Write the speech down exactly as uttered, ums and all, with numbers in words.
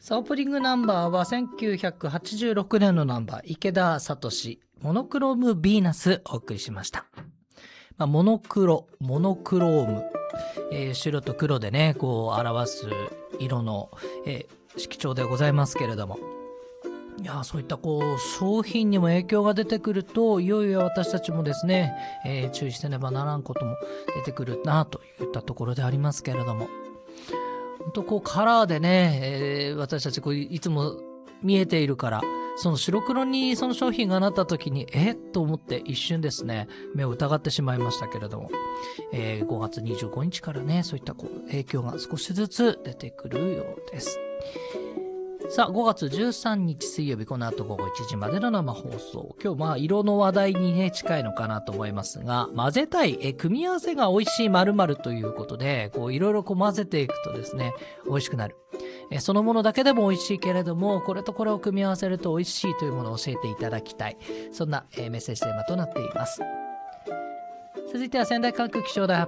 さあオープニングナンバーはせんきゅうひゃくはちじゅうろくねんのナンバー、池田聡モノクロームヴィーナスお送りしました。まあ、モノクロモノクローム、えー、白と黒でねこう表す色の、えー、色調でございますけれども、いやそういったこう商品にも影響が出てくると、いよいよ私たちもですね、えー、注意してねばならんことも出てくるなといったところでありますけれども、本当こうカラーでね、えー、私たちこういつも見えているから、その白黒にその商品がなった時にえっと思って一瞬ですね目を疑ってしまいましたけれども、えー、ごがつにじゅうごにちからねそういったこう影響が少しずつ出てくるようです。さあごがつじゅうさんにち水曜日、この後ごごいちじまでの生放送。今日まあ色の話題にね近いのかなと思いますが、混ぜたいえ組み合わせが美味しい〇〇ということで、こういろいろこう混ぜていくとですね美味しくなる。えそのものだけでも美味しいけれども、これとこれを組み合わせると美味しいというものを教えていただきたい、そんな、えー、メッセージテーマとなっています。続いては仙台管区気象台